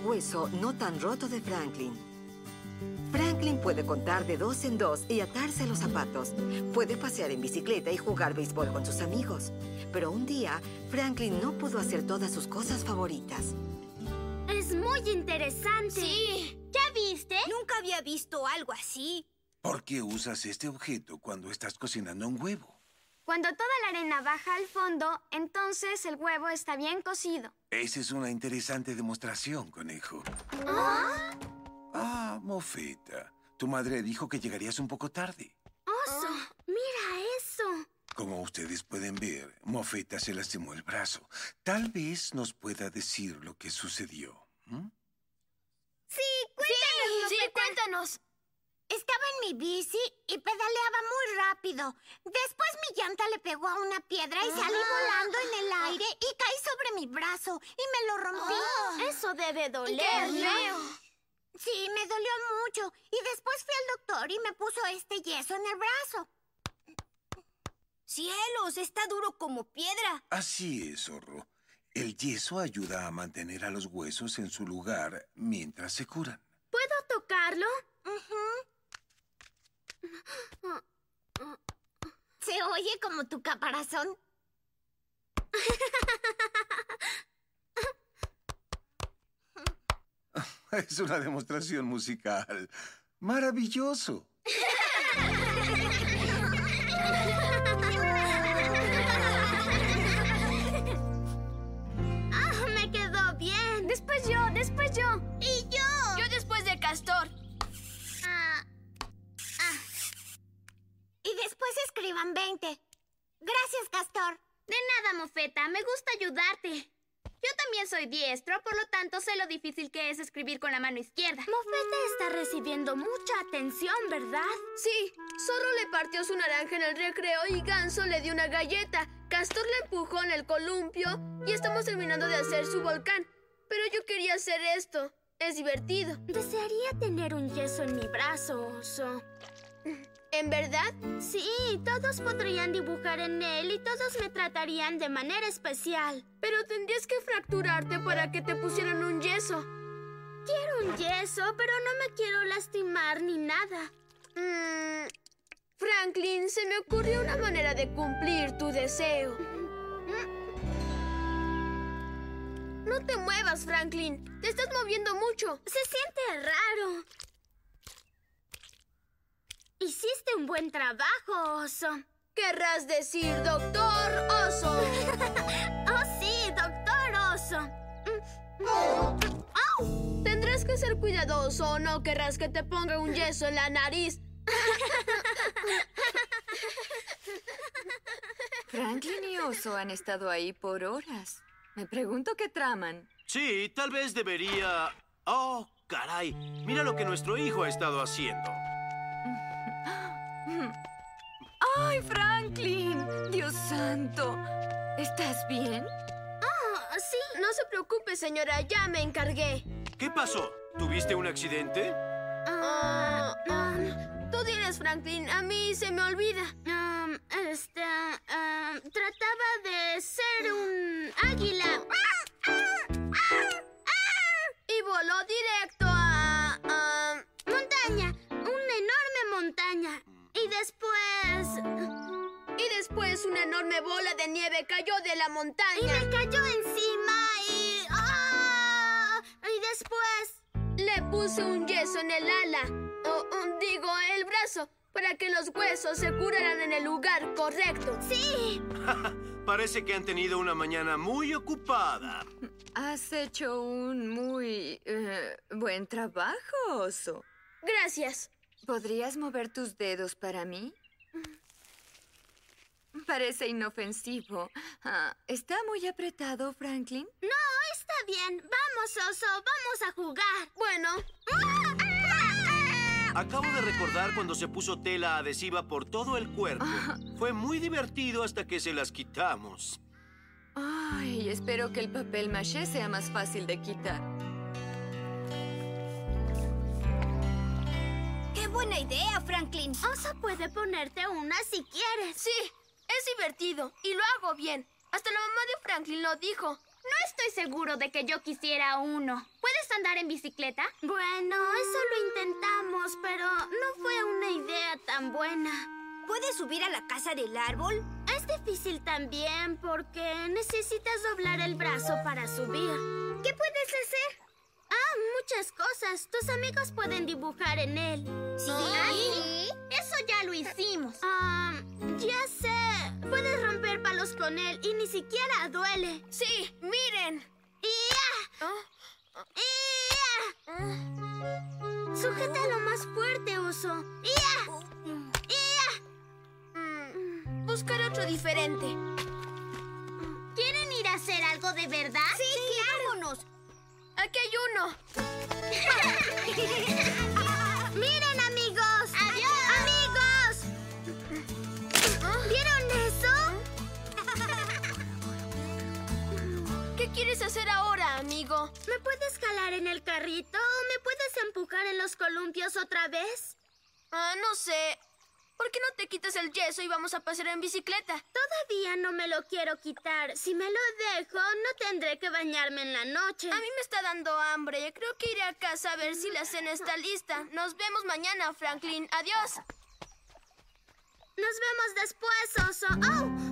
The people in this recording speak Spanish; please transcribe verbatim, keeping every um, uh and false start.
hueso no tan roto de Franklin. Franklin puede contar de dos en dos y atarse a los zapatos. Puede pasear en bicicleta y jugar béisbol con sus amigos. Pero un día, Franklin no pudo hacer todas sus cosas favoritas. Es muy interesante. Sí. ¿Ya viste? Nunca había visto algo así. ¿Por qué usas este objeto cuando estás cocinando un huevo? Cuando toda la arena baja al fondo, entonces el huevo está bien cocido. Esa es una interesante demostración, conejo. ¿Ah? Ah, Mofeta. Tu madre dijo que llegarías un poco tarde. ¡Oso! ¡Mira eso! Como ustedes pueden ver, Mofeta se lastimó el brazo. Tal vez nos pueda decir lo que sucedió. ¿Mm? Sí, cuéntanos. Sí, sí, cuéntanos. Estaba en mi bici y pedaleaba muy rápido. Después mi llanta le pegó a una piedra y salí Ah. volando en el aire y caí sobre mi brazo y me lo rompí. Ah. Eso debe doler. ¡Qué ¿no? feo! Sí, me dolió mucho. Y después fui al doctor y me puso este yeso en el brazo. ¡Cielos! Está duro como piedra. Así es, zorro. El yeso ayuda a mantener a los huesos en su lugar mientras se curan. ¿Puedo tocarlo? Se oye como tu caparazón. Es una demostración musical. ¡Maravilloso! ¡Ah, me quedó bien! Después yo, después yo. ¡Y yo! Yo después de Castor. Ah, Y después escriban veinte. Gracias, Castor. de nada, Mofeta. Me gusta ayudarte. Yo también soy diestro, por lo tanto sé lo difícil que es escribir con la mano izquierda. Mofeta está recibiendo mucha atención, ¿verdad? Sí, Zorro le partió su naranja en el recreo y Ganso le dio una galleta. Castor le empujó en el columpio y estamos terminando de hacer su volcán. Pero yo quería hacer esto. Es divertido. Desearía tener un yeso en mi brazo, oso. ¿En verdad? Sí, todos podrían dibujar en él y todos me tratarían de manera especial. Pero tendrías que fracturarte para que te pusieran un yeso. Quiero un yeso, pero no me quiero lastimar ni nada. Mm, Franklin, se me ocurrió una manera de cumplir tu deseo. No te muevas, Franklin. Te estás moviendo mucho. Se siente raro. Hiciste un buen trabajo, oso. Querrás decir doctor Oso. ¡Oh, sí, doctor Oso! ¡Au! Tendrás que ser cuidadoso o no querrás que te ponga un yeso en la nariz. Franklin y Oso han estado ahí por horas. Me pregunto qué traman. Sí, tal vez debería... Oh, caray. Mira lo que nuestro hijo ha estado haciendo. ¡Ay, Franklin! ¡Dios santo! ¿Estás bien? Ah, sí. No se preocupe, señora. Ya me encargué. ¿Qué pasó? ¿Tuviste un accidente? Ah, ah, tú diles, Franklin. A mí se me olvida. Um, este... um, trataba de ser un águila. Y voló directo a... a... Montaña. Una enorme montaña. Y después... Y después una enorme bola de nieve cayó de la montaña. Y me cayó encima y... ¡ah! Y después... Le puse un yeso en el ala, o, o digo, el brazo, para que los huesos se curaran en el lugar correcto. ¡Sí! Parece que han tenido una mañana muy ocupada. Has hecho un muy eh, buen trabajo, Oso. Gracias. ¿Podrías mover tus dedos para mí? Parece inofensivo. Ah, ¿está muy apretado, Franklin? No, está bien. Vamos, Oso, vamos a jugar. Bueno. Acabo de recordar cuando se puso tela adhesiva por todo el cuerpo. Fue muy divertido hasta que se las quitamos. Ay, espero que el papel maché sea más fácil de quitar. ¡Qué buena idea, Franklin! Oso puede ponerte una si quieres. Sí, es divertido y lo hago bien. Hasta la mamá de Franklin lo dijo. No estoy seguro de que yo quisiera uno. ¿Puedes andar en bicicleta? Bueno, eso lo intentamos, pero no fue una idea tan buena. ¿Puedes subir a la casa del árbol? Es difícil también porque necesitas doblar el brazo para subir. ¿Qué puedes hacer? Ah, muchas cosas. Tus amigos pueden dibujar en él. ¿Sí? ¿Ah, sí? Eso ya lo hicimos. Ah, ya sé. Puedes romper palos con él y ni siquiera duele. Sí, miren. ¡Ia! ¡Ia! Sujétalo más fuerte, Oso. ¡Ia! ¡Ia! Mm, buscaré otro diferente. ¿Quieren ir a hacer algo de verdad? Sí, vámonos. Aquí hay uno. ¡Miren, amigos! ¡Adiós! ¡Amigos! ¿Vieron eso? ¿Qué quieres hacer ahora, amigo? ¿Me puedes jalar en el carrito o me puedes empujar en los columpios otra vez? Ah, no sé. ¿Por qué no te quitas el yeso y vamos a pasear en bicicleta? Todavía no me lo quiero quitar. Si me lo dejo, no tendré que bañarme en la noche. A mí me está dando hambre. Creo que iré a casa a ver si la cena está lista. Nos vemos mañana, Franklin. Adiós. Nos vemos después, Oso. ¡Oh!